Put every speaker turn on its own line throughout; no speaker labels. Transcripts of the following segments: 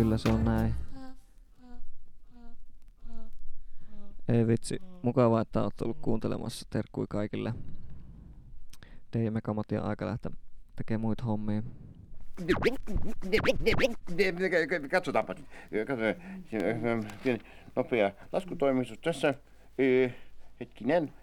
Kyllä se on näin. Ei vitsi, mukavaa, että oot ollut kuuntelemassa. Terkkui kaikille. DJ Megamat ja aika lähteä tekemään muita hommia.
Katsotaanpa nyt. Pieni nopea laskutoimistus tässä. Hetkinen.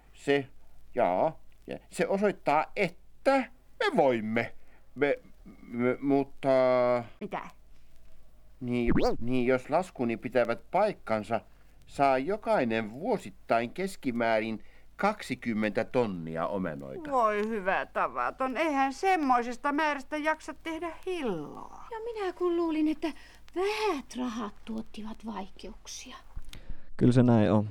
Se osoittaa, että me voimme. Mutta...
Mitä?
Niin, jos laskuni pitävät paikkansa, saa jokainen vuosittain keskimäärin 20 tonnia omenoita.
Voi hyvä tavaton, eihän semmoisesta määrästä jaksa tehdä hilloa.
Ja minä kun luulin, että vähät rahat tuottivat vaikeuksia.
Kyllä se näin on.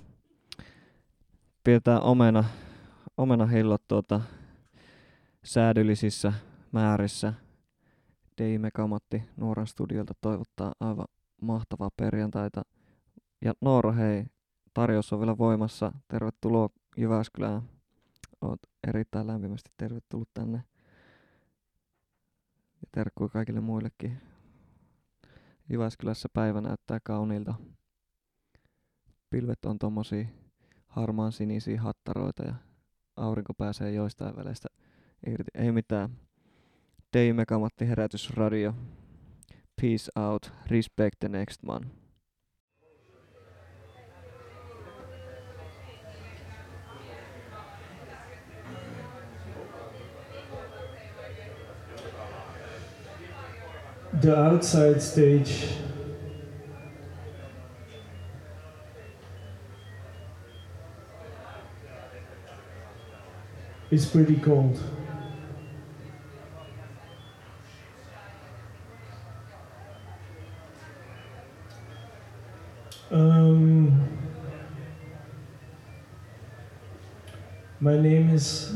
Pidetään omenahillot säädyllisissä määrissä. DJ Megamatti Nooran studiolta toivottaa aivan mahtavaa perjantaita. Ja Noora, hei, tarjous on vielä voimassa. Tervetuloa Jyväskylään. Oot erittäin lämpimästi tervetullut tänne. Ja terkkui kaikille muillekin. Jyväskylässä päivä näyttää kauniilta. Pilvet on tommosia harmaan sinisiä hattaroita ja aurinko pääsee joistain väleistä irti. Ei mitään. DJ Megamatti herätysradio. Peace out. Respect the next man.
The outside stage is pretty cold. My name is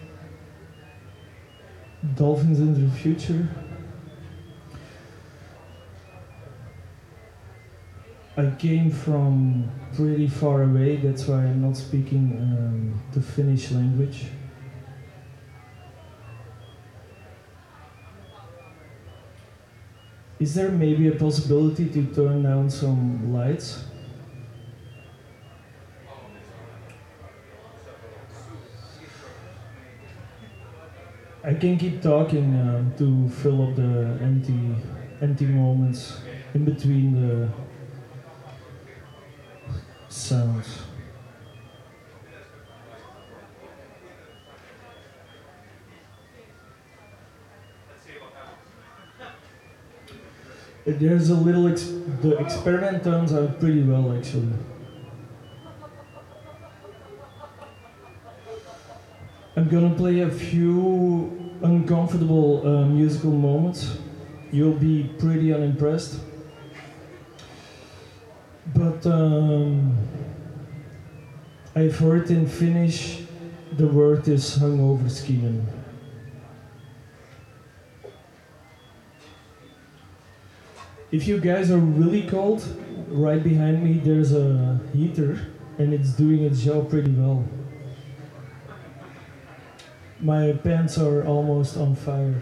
Dolphins in the Future. I came from pretty far away, that's why I'm not speaking the Finnish language. Is there maybe a possibility to turn down some lights? I can keep talking to fill up the empty moments in between the sounds. There's a little the experiment turns out pretty well actually. I'm gonna play a few uncomfortable musical moments. You'll be pretty unimpressed. But I've heard in Finnish the word is hungoverskiën. If you guys are really cold, right behind me there's a heater and it's doing its job pretty well. My pants are almost on fire.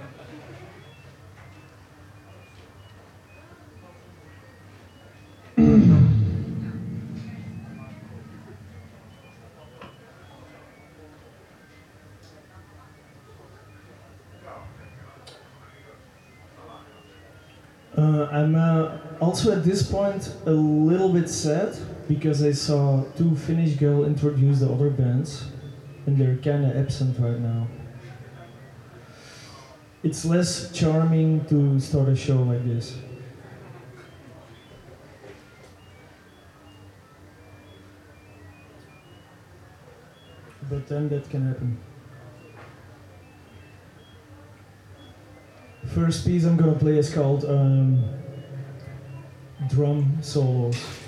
I'm also at this point a little bit sad because I saw two Finnish girls introduce the other bands and they're kinda absent right now. It's less charming to start a show like this. But then that can happen. First piece I'm gonna play is called Drum Solos.